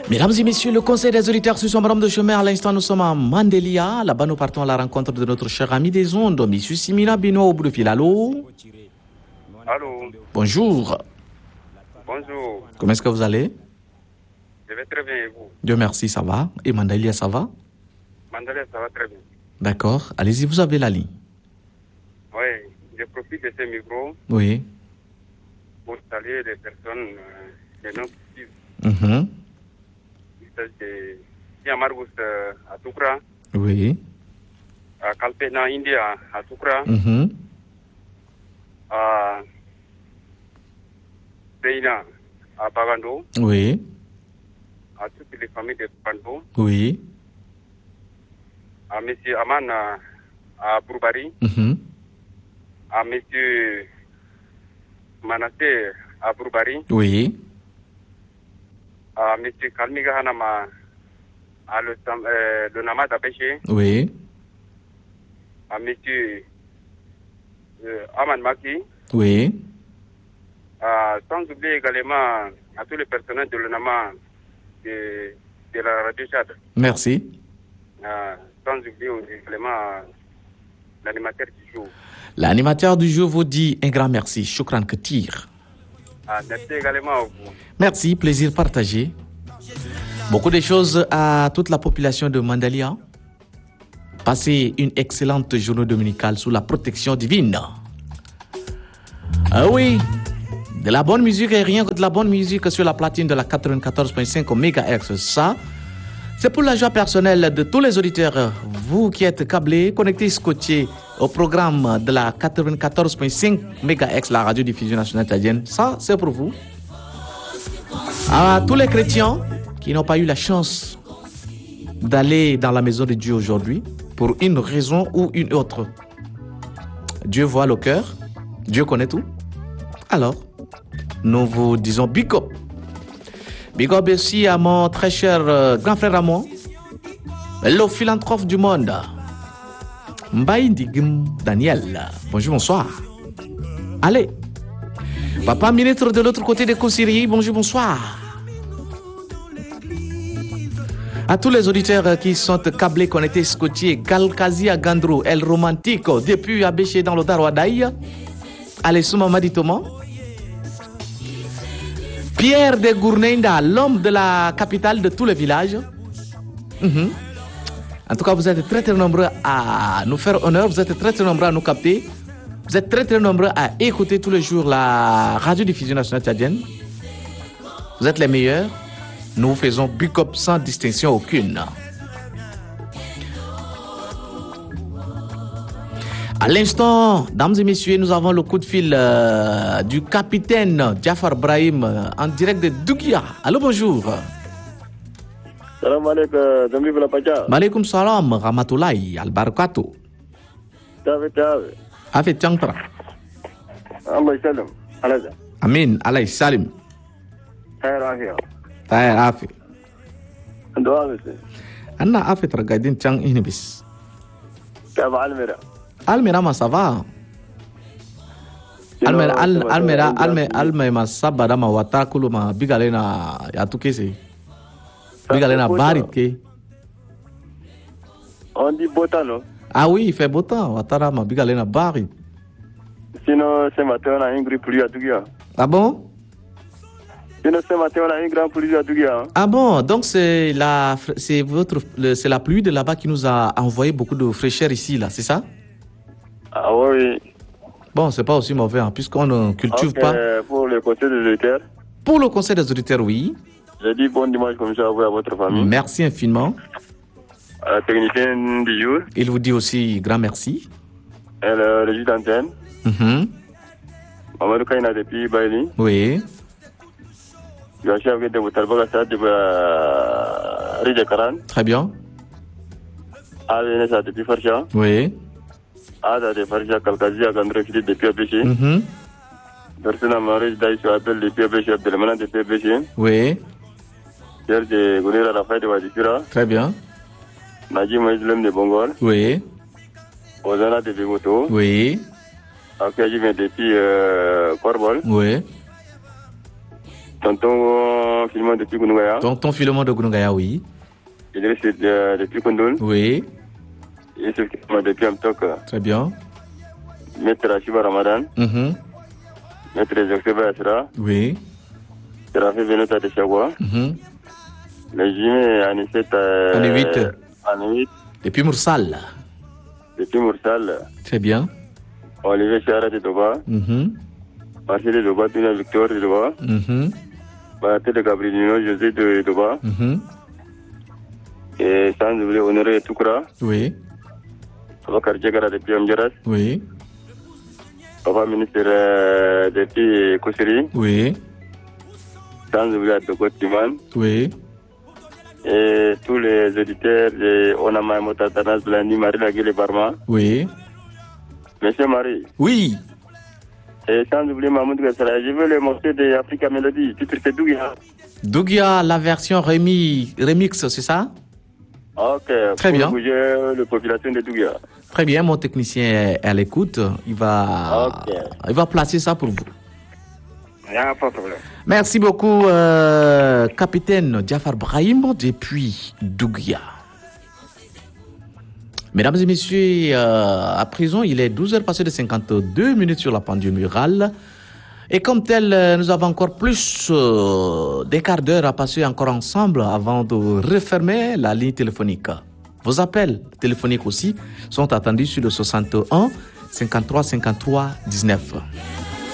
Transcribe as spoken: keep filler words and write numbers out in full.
Mesdames et messieurs, le conseil des auditeurs sur son bras de chemin. À l'instant, nous sommes à Mandelia. Là-bas, nous partons à la rencontre de notre cher ami des ondes, M. Simina Bino au bout de fil. Allô? Allô? Bonjour. Bonjour. Comment est-ce que vous allez? Je vais très bien et vous? Dieu merci, ça va. Et Mandelia, ça va? Mandelia, ça va très bien. D'accord. Allez-y, vous avez la ligne. Oui, je profite de ce micro Oui. pour saluer les personnes euh, de notre pays. Mhm. Il s'agit de Yamargus euh, à Tukra, Oui. à Kalpena, India, à Tukra, Mhm. à Reina, à Bagando, Oui. à toutes les familles de Bagando, Oui. à M. Aman à, à Bourbari, Mhm. à M. Manassé à Bourbari, Oui. à M. Kalmiga Hanama à le, euh, le Namad à Péché, Oui. à M. Euh, Aman Maki, Oui. à, sans oublier également à tous les personnels de l'U-N-A-M A de, de la radio Chad. Merci. Euh, sans oublier également l'animateur du jour. L'animateur du jour vous dit un grand merci. Shukran Ketir. Ah, merci également à vous. Merci, plaisir partagé. Beaucoup de choses à toute la population de Mandalia. Passez une excellente journée dominicale sous la protection divine. Ah oui, de la bonne musique et rien que de la bonne musique sur la platine de la quatre-vingt-quatorze virgule cinq mégahertz. Ça, c'est pour la joie personnelle de tous les auditeurs. Vous qui êtes câblés, connectés, scotchés au programme de la quatre-vingt-quatorze virgule cinq mégahertz, la radiodiffusion nationale tchadienne. Ça, c'est pour vous. À tous les chrétiens qui n'ont pas eu la chance d'aller dans la maison de Dieu aujourd'hui, pour une raison ou une autre. Dieu voit le cœur, Dieu connaît tout. Alors, nous vous disons big up. Big up aussi à mon très cher euh, grand frère à moi, le philanthrope du monde, Mbaye Ndigim Daniel. Bonjour, bonsoir. Allez. Papa ministre de l'autre côté des Koussiri, bonjour, bonsoir. À tous les auditeurs qui sont câblés, connectés, scotchés, Galkazi à Gandrou, El Romantico, depuis Abéché dans le Darwadaï, allez, Soumamadi Thomas, Pierre de Gournenda, l'homme de la capitale de tous les villages. Mm-hmm. En tout cas, vous êtes très très nombreux à nous faire honneur, vous êtes très très nombreux à nous capter, vous êtes très très nombreux à écouter tous les jours la radiodiffusion nationale tchadienne. Vous êtes les meilleurs. Nous faisons big up sans distinction aucune. À l'instant, dames et messieurs, nous avons le coup de fil euh, du capitaine Jafar Brahim euh, en direct de Dougia. Allô, bonjour. Salam alaikum, Zambi Bulapacha. Malaikum salam, Ramatoulaye, Al-Barakato. Tave, tave. Afe Tiantra. Allah salam. Alaza. Amin, Alay Salim. Khair afia. Tahir Afe. Doa bese. Anna Afe Tragadin Tiang Inibis. Tave Almira. Almira ma ça va. Almira al Almira alme alme ma sabada ma watakulu ma bigalena ya tukese. Bigalena barit ke. On dit beau temps, non? Ah oui, il fait beau temps. Watara ma bigalena barit. Sinon, ce matin, on a une grande pluie à Dougia. Ah bon? Sinon, ce matin, on a une grande pluie à Dougia. Ah bon, donc c'est la c'est votre c'est la pluie de là-bas qui nous a envoyé beaucoup de fraîcheur ici là, c'est ça? Ah oui. Bon, c'est pas aussi mauvais, hein, puisqu'on ne cultive okay, pas. Pour le conseil des auditeurs. Pour le conseil des auditeurs, oui. Je dis bon dimanche comme ça à vous et à votre famille. Merci infiniment. À la technicienne du jour. Il vous dit aussi grand merci. Et le régis d'antenne. Mm-hmm. Mamadou Kaina depuis Baili. Oui. Je suis avec vous Talbaga Sad depuis Rija Karan. Très bien. Ali Nessa depuis Farsha. Oui. Ada de Farsha Kalkazi à Gandre Fili depuis Abéché. Mm-hmm. Persona Maurice Daïs appelle depuis Abéché, Abdelmanan depuis Abéché. Oui. Pierre de Gounira Rafaï de Wadifira. Très bien. Nadji Moïselem de Bongol. Oui. Ozana de Bigoto. Oui. Akaji vient depuis euh, Corbol. Oui. Tonton Filma Philemon depuis Gunungaya. Tonton Philemon de Gunungaya, oui. Idriss euh, depuis Kondol. Oui. Yusuf Kima depuis Amtok. Très bien. Maître Ashiba Ramadan. Mm-hmm. Maître Jokseba Asra. Oui. Serafé Venota de Chagua. Mm-hmm. Le jumet Anisset. Euh, Anévite. Anévite. Depuis Moursal. Depuis Moursal. Très bien. Olivier Chara de Doba. Mm-hmm. Marcel de Doba, Tuna Victor de Doba. Mm-hmm. Baté de Gabrielino, José de Doba. Mm-hmm. Et sans oublier Honoré Toukra. Oui. Abakar Djegara depuis Amjaras. Oui. Papa ministre euh, depuis Koussiri. Oui. Sans oublier Dogo Timan. Oui. Et tous les auditeurs de Onama Motatanas Blandi, Marie Laguile Barma. Oui. Monsieur Marie. Oui. Et sans oublier Mahmoud Gassara. Je veux le morceau de Africa Melody. Titre c'est Dougia. Dougia, la version remi, remix, c'est ça? Ok. Très pour bien. bouger la population de Dougia. Très bien, mon technicien est à l'écoute. Il va, Ok. il va placer ça pour vous. Il n'y a pas de problème. Merci beaucoup, euh, capitaine Diafar Brahim, depuis Dougia. Mesdames et messieurs, euh, à présent, il est douze heures passées de cinquante-deux minutes sur la pendule murale. Et comme tel, euh, nous avons encore plus euh, des quarts d'heure à passer encore ensemble avant de refermer la ligne téléphonique. Vos appels téléphoniques aussi sont attendus sur le soixante et un cinquante-trois cinquante-trois dix-neuf.